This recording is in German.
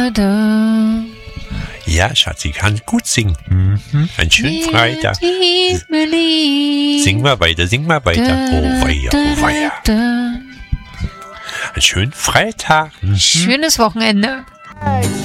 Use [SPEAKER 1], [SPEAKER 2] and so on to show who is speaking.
[SPEAKER 1] Ja, Schatzi, kann gut singen. Einen schönen Freitag. Sing mal weiter. Oh weia. Einen schönen Freitag.
[SPEAKER 2] Schönes Wochenende.